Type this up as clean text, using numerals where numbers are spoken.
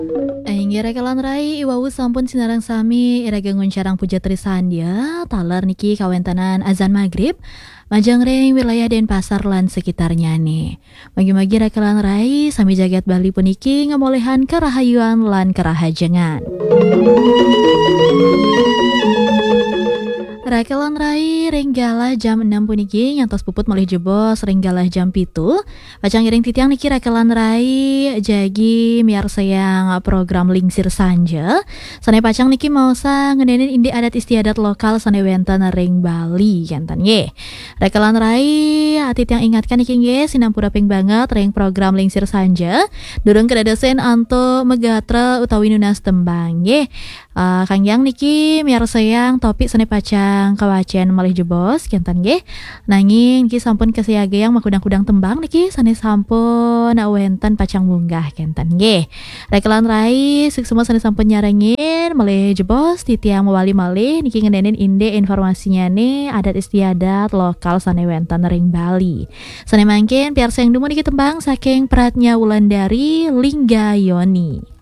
Ainggih rekelan rai iwau sampun sinarang sami irage nguncarang puja trisandya taler niki kawentanan azan maghrib majang reng wilayah Denpasar lan sekitarnya nih. Magi-magi rekelan rai sami jagat Bali puniki ngamolehan kerahayuan lan kerahajengan. Rakelan rai renggala jam 6 puniki nyantos puput malih jebos renggala jam pitu. Pacang iring titiang niki rakelan rai jagi miar sayang program lingsir sanja. Sane pacang niki mausa ngenenin indi adat istiadat lokal sane wenten ring Bali yantan ye. Rakelan rai titiang ingatkan niki nge sinampura ping banget ring program lingsir sanja. Durung kedadosen anto megatra utawi nunas tembang ye. Kang Yang niki miar sayang topik sene pacang kawacian malih jebos kentan nggih. Nanging niki sampun kesiage yang makudang-kudang tembang niki sane sampun wenten pacang munggah kentan nggih. Rekelan rai semua sane sampun nyarengin malih jebos titiang mawali malih niki ngenenin inde informasinya nih adat istiadat lokal sane wenten ring Bali. Sane mangkin piar sayang dumu niki tembang saking Pratnya Wulandari Linggayoni.